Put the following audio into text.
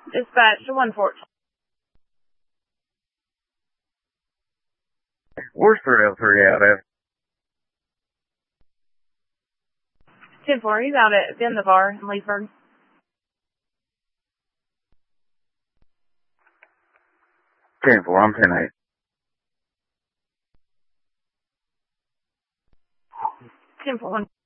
Dispatch to 114. Where's 303 out at? 10-4, he's out at in the bar in Leesburg. 10-4, I'm 10-8. 10-4.